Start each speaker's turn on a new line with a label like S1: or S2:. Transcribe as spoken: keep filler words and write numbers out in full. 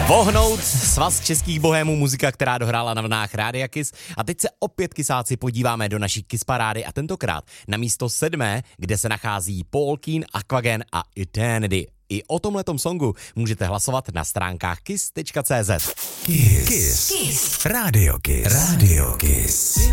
S1: Vohnout, svaz českých bohémů, muzika, která dohrála na vlnách Rádia Kiss. A teď se opět kysáci podíváme do naší Kiss parády a tentokrát na místo sedmé, kde se nachází Paul Keane, Aquagen a Eternity. I o tomhletom songu můžete hlasovat na stránkách kiss tečka cé zet.
S2: Kiss. Kiss. Kiss. Radio Kiss. Radio Kiss.